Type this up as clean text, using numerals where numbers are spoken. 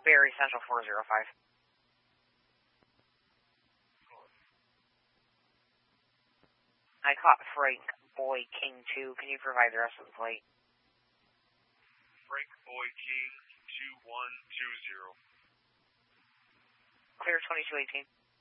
Barry Central 405. I caught Frank Boy King 2. Can you provide the rest of the plate? Frank Boy King 2120. Clear 2218.